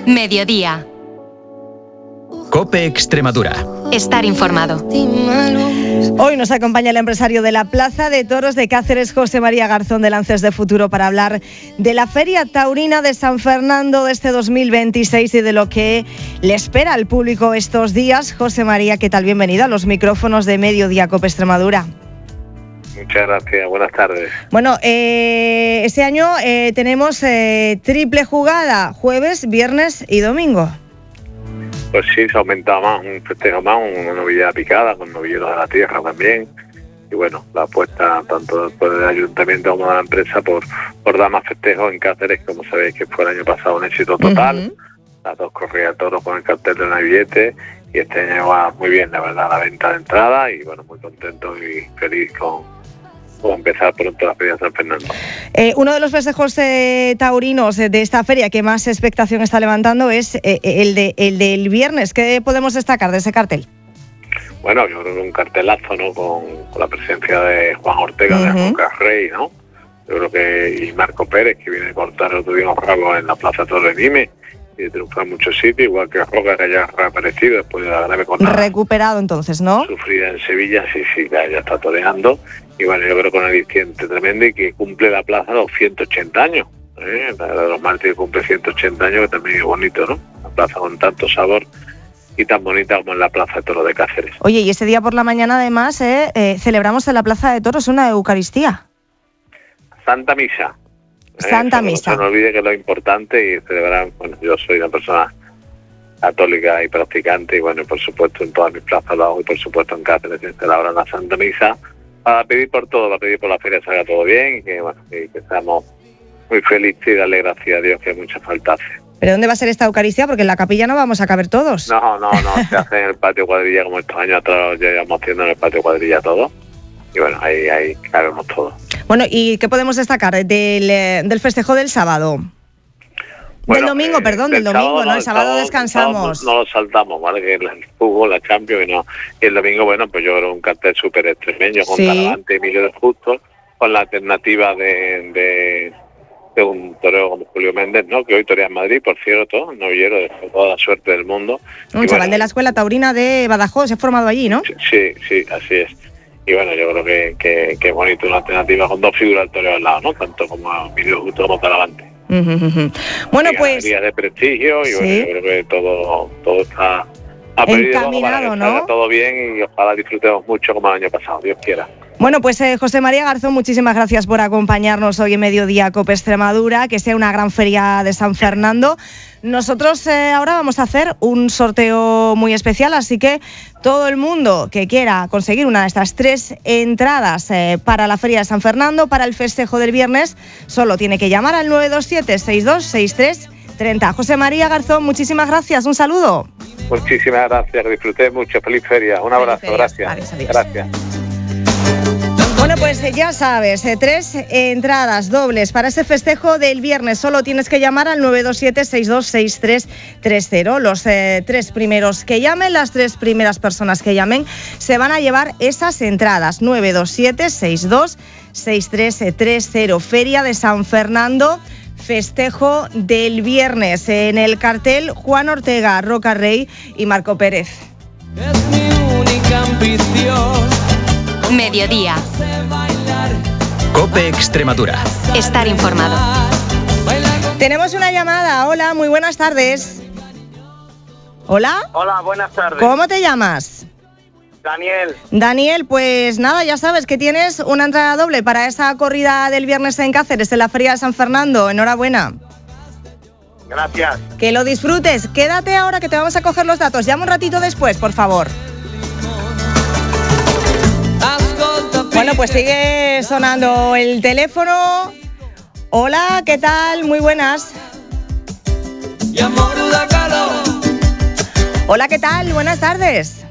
Mediodía. COPE Extremadura. Estar informado. Hoy nos acompaña el empresario de la Plaza de Toros de Cáceres, José María Garzón de Lances de Futuro, para hablar de la Feria Taurina de San Fernando de este 2026 y de lo que le espera al público estos días. José María, ¿qué tal? Bienvenido a los micrófonos de Mediodía COPE Extremadura. Muchas gracias, buenas tardes. Bueno, este año tenemos triple jugada, jueves, viernes y domingo. Pues sí, se ha aumentado más, un festejo más, una novillada picada, con novilleros de la tierra también. Y bueno, la apuesta tanto del ayuntamiento como de la empresa por dar más festejos en Cáceres, como sabéis que fue el año pasado un éxito total. Las dos corridas de toros con el cartel de Navillete, y este año va muy bien, la verdad, la venta de entrada, y bueno, muy contento y feliz con empezar pronto la Feria de San Fernando. Uno de los festejos taurinos de esta feria que más expectación está levantando es el del viernes. ¿Qué podemos destacar de ese cartel? Bueno, yo creo que un cartelazo, ¿no? Con la presencia de Juan Ortega, de Roca Rey, ¿no? Yo creo que, y Marco Pérez, que viene a cortar el otro día un rabo en la Plaza Torre Nime y de triunfar en muchos sitios, igual que Roca, que ya ha reaparecido después de la grave contra recuperado entonces, ¿no? Sufrida en Sevilla, sí, ya está toreando. Y bueno, yo creo que con el aliciente tremendo y que cumple la plaza los 180 años. La de los mártires cumple 180 años, que también es bonito, ¿no? La plaza con tanto sabor y tan bonita como en la Plaza de Toros de Cáceres. Oye, y ese día por la mañana además celebramos en la Plaza de Toros una Eucaristía. Santa Misa. Santa Misa. No se nos olvide que es lo importante y celebrar, bueno, yo soy una persona católica y practicante y bueno, por supuesto en todas mis plazas lo hago y por supuesto en Cáceres se celebra la Santa Misa para pedir por todo, para pedir por la feria salga todo bien y que bueno, y que seamos muy felices y darle gracias a Dios, que mucha falta hace. ¿Pero dónde va a ser esta Eucaristía? Porque en la capilla no vamos a caber todos. No, se hace en el patio cuadrilla como estos años atrás ya llevamos haciendo en el patio cuadrilla todo. Y bueno, ahí cabemos todos. Bueno, ¿y qué podemos destacar del festejo del sábado? Bueno, del domingo, perdón, del domingo, sábado, ¿no? El sábado descansamos. No lo saltamos, ¿vale? Que el fútbol, la Champions, y el domingo, bueno, pues yo creo un cartel súper extremeño con Talavante y Emilio de Justo, con la alternativa de un torero como Julio Méndez, ¿no? Que hoy torea en Madrid, por cierto, novillero de toda la suerte del mundo. Un chaval de la Escuela Taurina de Badajoz, se ha formado allí, ¿no? Sí, así es. Y bueno, yo creo que es bonito una alternativa con dos figuras del toreo al lado, ¿no? Tanto como Emilio Justo como Talavante. Bueno, pues días de prestigio y bueno, yo creo que todo está encaminado, ¿no? Salga todo bien y ojalá disfrutemos mucho como el año pasado, Dios quiera. Bueno, pues José María Garzón, muchísimas gracias por acompañarnos hoy en Mediodía COPE Extremadura, que sea una gran feria de San Fernando. Nosotros ahora vamos a hacer un sorteo muy especial, así que todo el mundo que quiera conseguir una de estas 3 entradas para la Feria de San Fernando, para el festejo del viernes, solo tiene que llamar al 927-626330. José María Garzón, muchísimas gracias, un saludo. Muchísimas gracias, que disfruté mucho, feliz feria, un abrazo, gracias. Adiós. Gracias. Bueno, pues ya sabes, 3 entradas dobles para ese festejo del viernes. Solo tienes que llamar al 927-626330. Los 3 primeros que llamen, las 3 primeras personas que llamen, se van a llevar esas entradas. 927-626330. Feria de San Fernando, festejo del viernes. En el cartel, Juan Ortega, Roca Rey y Marco Pérez. Es mi única ambición. Mediodía. COPE Extremadura. Estar informado. Tenemos una llamada. Hola, muy buenas tardes. ¿Hola? Hola, buenas tardes. ¿Cómo te llamas? Daniel, pues nada, ya sabes que tienes una entrada doble para esa corrida del viernes en Cáceres, en la Feria de San Fernando. Enhorabuena. Gracias. Que lo disfrutes. Quédate ahora que te vamos a coger los datos. Llama un ratito después, por favor. Bueno, pues sigue sonando el teléfono. Hola, ¿qué tal? Muy buenas. Hola, ¿qué tal? Buenas tardes.